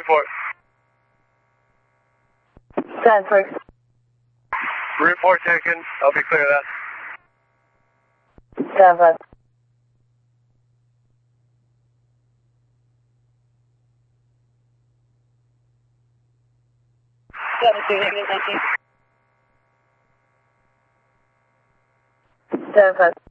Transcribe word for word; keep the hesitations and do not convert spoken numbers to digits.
report. Stanford. Report taken. I'll be clear of that. Stanford. seven two negative, thank you. Stanford.